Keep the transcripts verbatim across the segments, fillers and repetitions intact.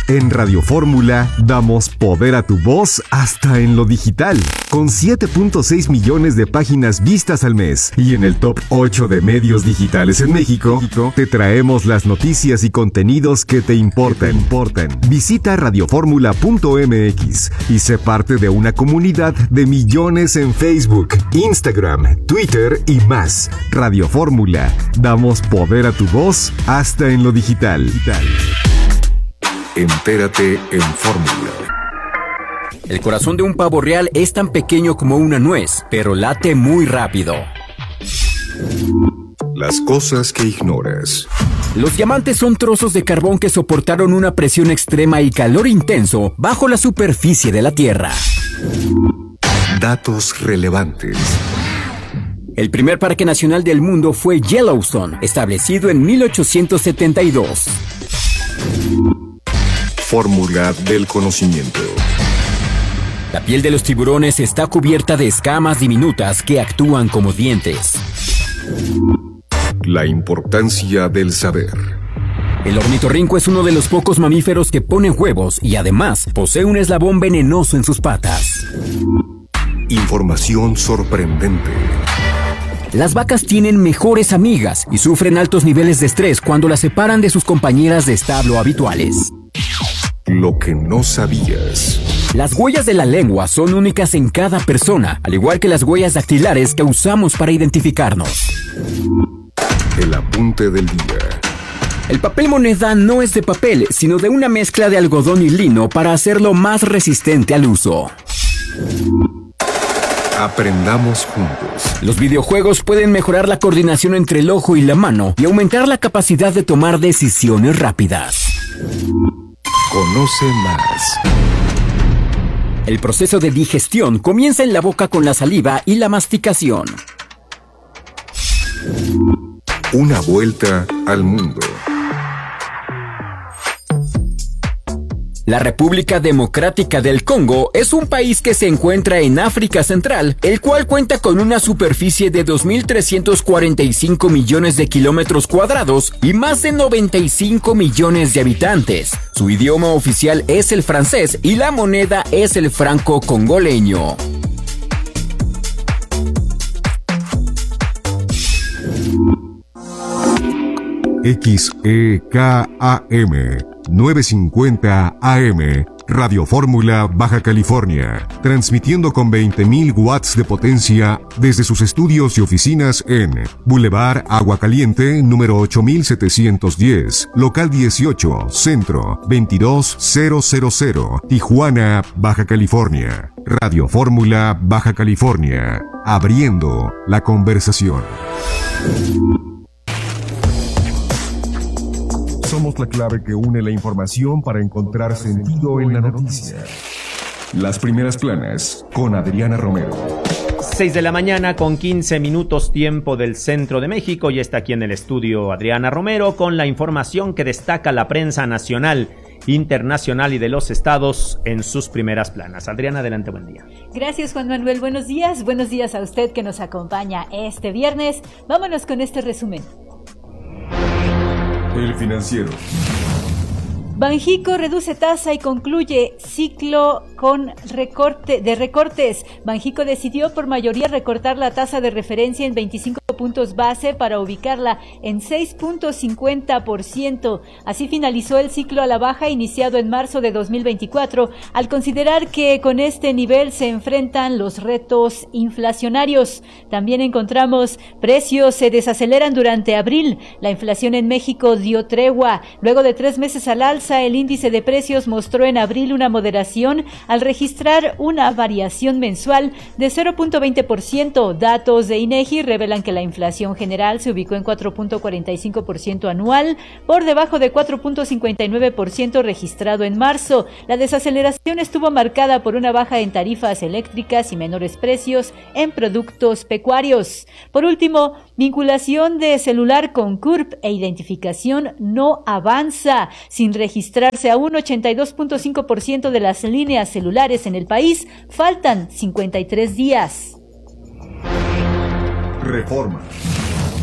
En Radio Fórmula damos poder a tu voz hasta en lo digital, con siete punto seis millones de páginas vistas al mes. Y en el top ocho de medios digitales en México, te traemos las noticias y contenidos que te importan. importan. Visita radioformula punto m x y sé parte de una comunidad de millones en Facebook, Instagram, Twitter y más. Radio Fórmula, damos poder a tu voz hasta en lo digital. Entérate en Fórmula. El corazón de un pavo real es tan pequeño como una nuez, pero late muy rápido. Las cosas que ignoras. Los diamantes son trozos de carbón que soportaron una presión extrema y calor intenso bajo la superficie de la Tierra. Datos relevantes. El primer parque nacional del mundo fue Yellowstone, establecido en mil ochocientos setenta y dos. Fórmula del conocimiento. La piel de los tiburones está cubierta de escamas diminutas que actúan como dientes. La importancia del saber. El ornitorrinco es uno de los pocos mamíferos que ponen huevos y además posee un eslabón venenoso en sus patas. Información sorprendente. Las vacas tienen mejores amigas y sufren altos niveles de estrés cuando las separan de sus compañeras de establo habituales. Lo que no sabías. Las huellas de la lengua son únicas en cada persona, al igual que las huellas dactilares que usamos para identificarnos. El apunte del día. El papel moneda no es de papel, sino de una mezcla de algodón y lino para hacerlo más resistente al uso. Aprendamos juntos. Los videojuegos pueden mejorar la coordinación entre el ojo y la mano y aumentar la capacidad de tomar decisiones rápidas. Conoce más. El proceso de digestión comienza en la boca con la saliva y la masticación. Una vuelta al mundo. La República Democrática del Congo es un país que se encuentra en África Central, el cual cuenta con una superficie de dos mil trescientos cuarenta y cinco millones de kilómetros cuadrados y más de noventa y cinco millones de habitantes. Su idioma oficial es el francés y la moneda es el franco congoleño. X E K A M novecientos cincuenta A M, Radio Fórmula, Baja California, transmitiendo con veinte mil watts de potencia desde sus estudios y oficinas en Boulevard Agua Caliente, número ocho mil setecientos diez, local dieciocho, Centro, veintidós mil, Tijuana, Baja California. Radio Fórmula, Baja California, abriendo la conversación. Somos la clave que une la información para encontrar sentido en la noticia. Las primeras planas con Adriana Romero. seis de la mañana con quince minutos tiempo del centro de México y está aquí en el estudio Adriana Romero con la información que destaca la prensa nacional, internacional y de los estados en sus primeras planas. Adriana, adelante, buen día. Gracias, Juan Manuel, buenos días. Buenos días a usted que nos acompaña este viernes. Vámonos con este resumen. El Financiero. Banjico reduce tasa y concluye ciclo con recorte de recortes. Banjico decidió por mayoría recortar la tasa de referencia en veinticinco puntos base para ubicarla en seis punto cincuenta por ciento. Así finalizó el ciclo a la baja iniciado en marzo de dos mil veinticuatro, al considerar que con este nivel se enfrentan los retos inflacionarios. También encontramos precios se desaceleran durante abril. La inflación en México dio tregua. Luego de tres meses al alza, el índice de precios mostró en abril una moderación al registrar una variación mensual de cero punto veinte por ciento. Datos de INEGI revelan que la inflación general se ubicó en cuatro punto cuarenta y cinco por ciento anual, por debajo de cuatro punto cincuenta y nueve por ciento registrado en marzo. La desaceleración estuvo marcada por una baja en tarifas eléctricas y menores precios en productos pecuarios. Por último, vinculación de celular con C U R P e identificación no avanza, sin registrarse aún ochenta y dos punto cinco por ciento de las líneas celulares en el país. Faltan cincuenta y tres días. Reforma.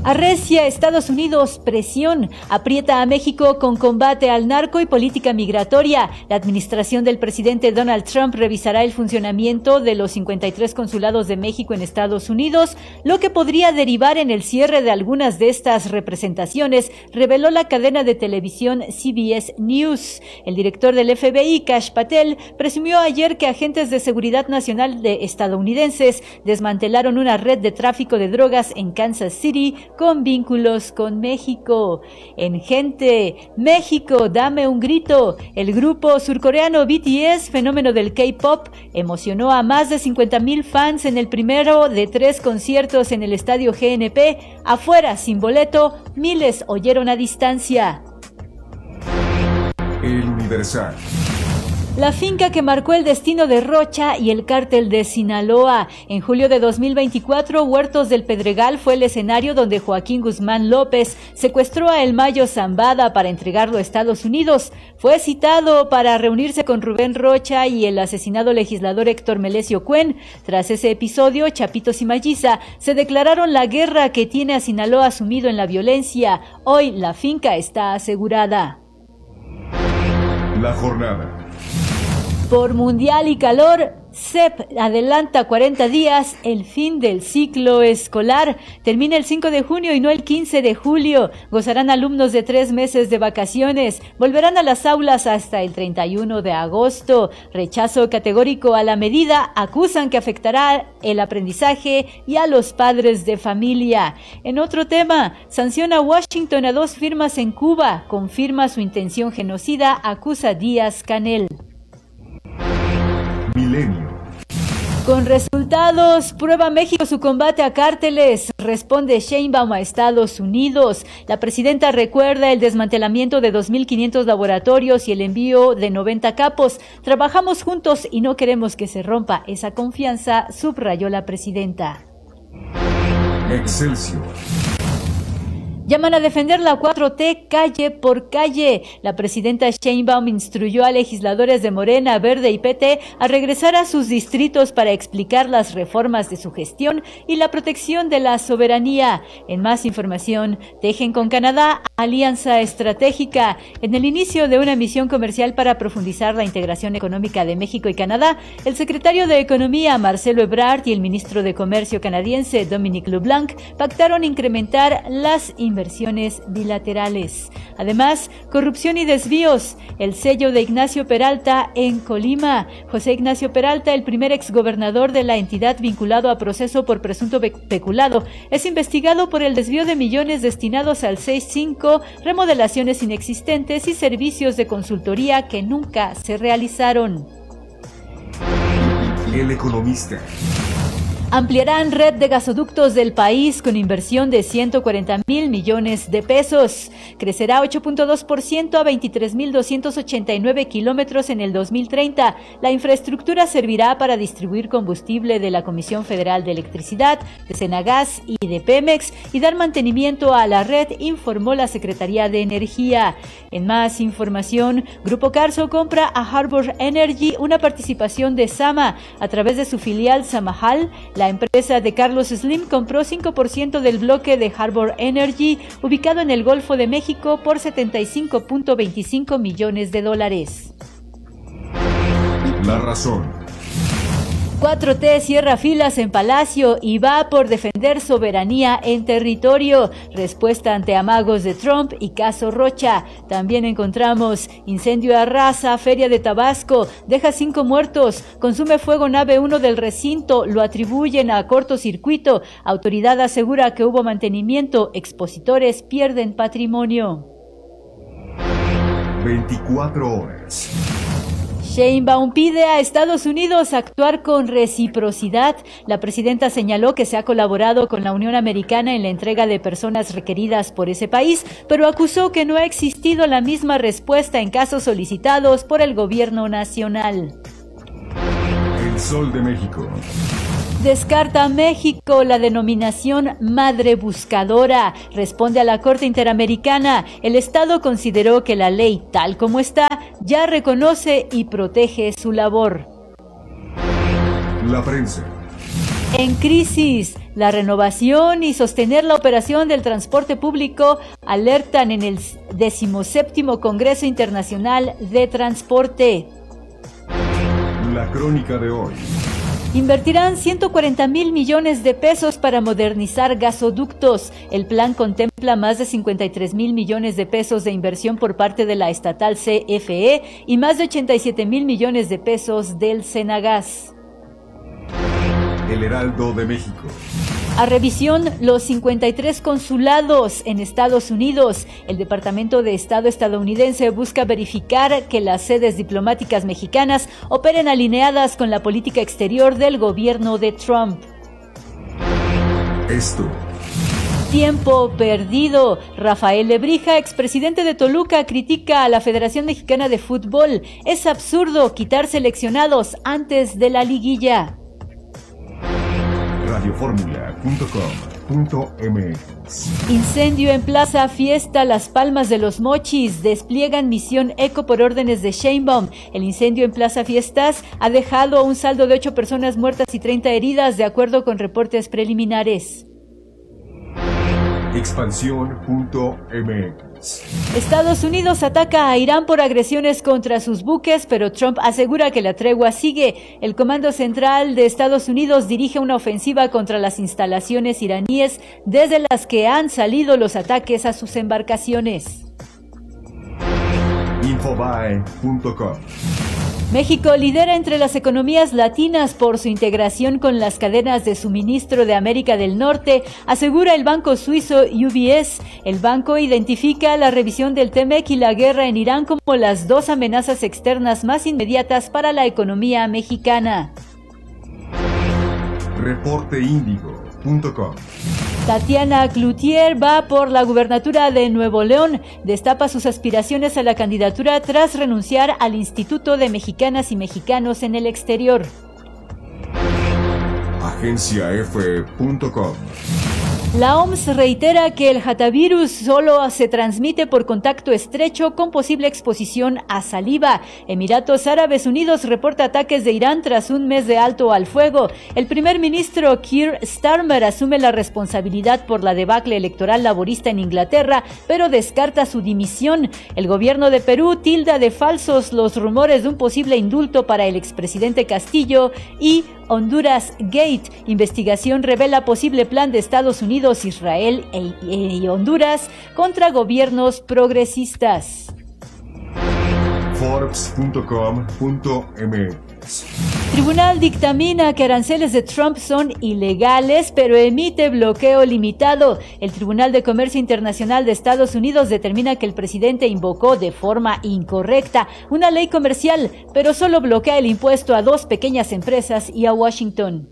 Arrecia Estados Unidos presión, aprieta a México con combate al narco y política migratoria. La administración del presidente Donald Trump revisará el funcionamiento de los cincuenta y tres consulados de México en Estados Unidos, lo que podría derivar en el cierre de algunas de estas representaciones, reveló la cadena de televisión C B S News. El director del F B I, Kash Patel, presumió ayer que agentes de seguridad nacional de estadounidenses desmantelaron una red de tráfico de drogas en Kansas City con vínculos con México. En Gente, México, dame un grito. El grupo surcoreano B T S, fenómeno del K-pop, emocionó a más de cincuenta mil fans en el primero de tres conciertos en el estadio G N P. Afuera, sin boleto, miles oyeron a distancia. El Universal. La finca que marcó el destino de Rocha y el cártel de Sinaloa. En julio de dos mil veinticuatro, Huertos del Pedregal fue el escenario donde Joaquín Guzmán López secuestró a El Mayo Zambada para entregarlo a Estados Unidos. Fue citado para reunirse con Rubén Rocha y el asesinado legislador Héctor Melesio Cuen. Tras ese episodio, Chapitos y Malliza se declararon la guerra que tiene a Sinaloa sumido en la violencia. Hoy la finca está asegurada. La jornada. Por mundial y calor, C E P adelanta cuarenta días el fin del ciclo escolar. Termina el cinco de junio y no el quince de julio. Gozarán alumnos de tres meses de vacaciones. Volverán a las aulas hasta el treinta y uno de agosto. Rechazo categórico a la medida. Acusan que afectará el aprendizaje y a los padres de familia. En otro tema, sanciona Washington a dos firmas en Cuba. Confirma su intención genocida. Acusa Díaz-Canel. Milenio. Con resultados, prueba México su combate a cárteles, responde Sheinbaum a Estados Unidos. La presidenta recuerda el desmantelamiento de dos mil quinientos laboratorios y el envío de noventa capos. Trabajamos juntos y no queremos que se rompa esa confianza, subrayó la presidenta. Excelsior. Llaman a defender la cuatro T calle por calle. La presidenta Sheinbaum instruyó a legisladores de Morena, Verde y P T a regresar a sus distritos para explicar las reformas de su gestión y la protección de la soberanía. En más información, tejen con Canadá alianza estratégica. En el inicio de una misión comercial para profundizar la integración económica de México y Canadá, el secretario de Economía, Marcelo Ebrard, y el ministro de Comercio canadiense, Dominic LeBlanc, pactaron incrementar las inversiones inversiones bilaterales. Además, corrupción y desvíos. El sello de Ignacio Peralta en Colima. José Ignacio Peralta, el primer exgobernador de la entidad vinculado a proceso por presunto peculado, es investigado por el desvío de millones destinados al seis cinco, remodelaciones inexistentes y servicios de consultoría que nunca se realizaron. El Economista. Ampliarán red de gasoductos del país con inversión de ciento cuarenta mil millones de pesos. Crecerá ocho punto dos por ciento a veintitrés mil doscientos ochenta y nueve kilómetros en el dos mil treinta. La infraestructura servirá para distribuir combustible de la Comisión Federal de Electricidad, de Senagas y de Pemex y dar mantenimiento a la red, informó la Secretaría de Energía. En más información, Grupo Carso compra a Harbor Energy una participación de Sama a través de su filial Samajal. La empresa de Carlos Slim compró cinco por ciento del bloque de Harbor Energy, ubicado en el Golfo de México, por setenta y cinco punto veinticinco millones de dólares. La razón. cuatro T cierra filas en Palacio y va por defender soberanía en territorio. Respuesta ante amagos de Trump y caso Rocha. También encontramos incendio arrasa Feria de Tabasco, deja cinco muertos, consume fuego nave uno del recinto, lo atribuyen a cortocircuito. Autoridad asegura que hubo mantenimiento, expositores pierden patrimonio. veinticuatro horas. Sheinbaum pide a Estados Unidos actuar con reciprocidad. La presidenta señaló que se ha colaborado con la Unión Americana en la entrega de personas requeridas por ese país, pero acusó que no ha existido la misma respuesta en casos solicitados por el gobierno nacional. El Sol de México. Descarta México la denominación madre buscadora. Responde a la Corte Interamericana. El Estado consideró que la ley, tal como está, ya reconoce y protege su labor. La prensa. En crisis, La renovación y sostener la operación del transporte público alertan en el decimoséptimo Congreso Internacional de Transporte. La crónica de hoy. Invertirán ciento cuarenta mil millones de pesos para modernizar gasoductos. El plan contempla más de cincuenta y tres mil millones de pesos de inversión por parte de la estatal C F E y más de ochenta y siete mil millones de pesos del Senagas. El Heraldo de México. A revisión los cincuenta y tres consulados en Estados Unidos. El Departamento de Estado estadounidense busca verificar que las sedes diplomáticas mexicanas operen alineadas con la política exterior del gobierno de Trump. Esto. Tiempo perdido. Rafael Lebrija, expresidente de Toluca, critica a la Federación Mexicana de Fútbol. Es absurdo quitar seleccionados antes de la liguilla. radioformula punto com punto m x. Incendio en Plaza Fiesta Las Palmas de los Mochis. Despliegan misión eco por órdenes de Sheinbaum. El incendio en Plaza Fiestas ha dejado un saldo de ocho personas muertas y treinta heridas, de acuerdo con reportes preliminares. Expansión punto m x. Estados Unidos ataca a Irán por agresiones contra sus buques, pero Trump asegura que la tregua sigue. El Comando Central de Estados Unidos dirige una ofensiva contra las instalaciones iraníes desde las que han salido los ataques a sus embarcaciones. Infobae punto com. México lidera entre las economías latinas por su integración con las cadenas de suministro de América del Norte, asegura el banco suizo U B S. El banco identifica la revisión del TEMEC y la guerra en Irán como las dos amenazas externas más inmediatas para la economía mexicana. Reporte Índigo punto com. Tatiana Cloutier va por la gubernatura de Nuevo León. Destapa sus aspiraciones a la candidatura tras renunciar al Instituto de Mexicanas y Mexicanos en el Exterior. Agencia F punto com. La O M S reitera que el hantavirus solo se transmite por contacto estrecho con posible exposición a saliva. Emiratos Árabes Unidos reporta ataques de Irán tras un mes de alto al fuego. El primer ministro Keir Starmer asume la responsabilidad por la debacle electoral laborista en Inglaterra, pero descarta su dimisión. El gobierno de Perú tilda de falsos los rumores de un posible indulto para el expresidente Castillo. Y Honduras Gate. Investigación revela posible plan de Estados Unidos, Israel e, y Honduras contra gobiernos progresistas. Forbes punto com punto m x. Tribunal dictamina que aranceles de Trump son ilegales, pero emite bloqueo limitado. El Tribunal de Comercio Internacional de Estados Unidos determina que el presidente invocó de forma incorrecta una ley comercial, pero solo bloquea el impuesto a dos pequeñas empresas y a Washington.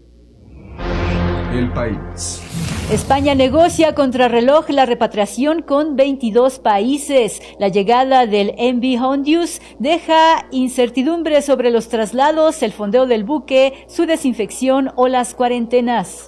El País. España negocia contrarreloj la repatriación con veintidós países. La llegada del M V Hondius deja incertidumbre sobre los traslados, el fondeo del buque, su desinfección o las cuarentenas.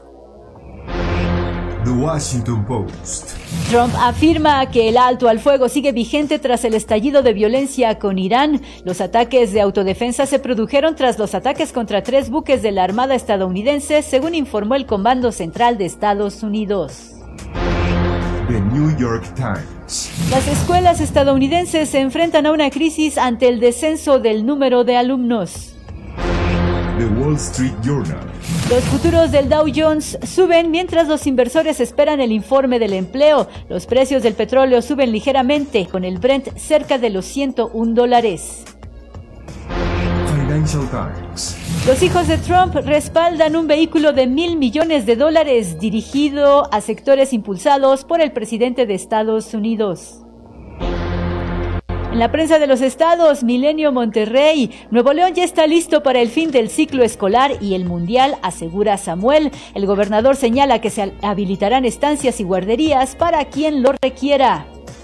The Washington Post. Trump afirma que el alto al fuego sigue vigente tras el estallido de violencia con Irán. Los ataques de autodefensa se produjeron tras los ataques contra tres buques de la Armada estadounidense, según informó el Comando Central de Estados Unidos. The New York Times. Las escuelas estadounidenses se enfrentan a una crisis ante el descenso del número de alumnos. The Wall Street Journal. Los futuros del Dow Jones suben mientras los inversores esperan el informe del empleo. Los precios del petróleo suben ligeramente, con el Brent cerca de los ciento un dólares. Financial Times. Los hijos de Trump respaldan un vehículo de mil millones de dólares dirigido a sectores impulsados por el presidente de Estados Unidos. En la prensa de los estados, Milenio Monterrey, Nuevo León ya está listo para el fin del ciclo escolar y el mundial, asegura Samuel. El gobernador señala que se habilitarán estancias y guarderías para quien lo requiera.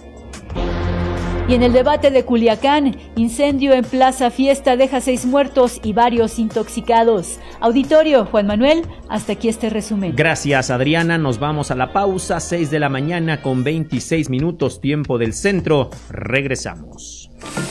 Y en el debate de Culiacán, incendio en Plaza Fiesta deja seis muertos y varios intoxicados. Auditorio, Juan Manuel, hasta aquí este resumen. Gracias, Adriana. Nos vamos a la pausa, seis de la mañana con veintiséis minutos, tiempo del centro. Regresamos.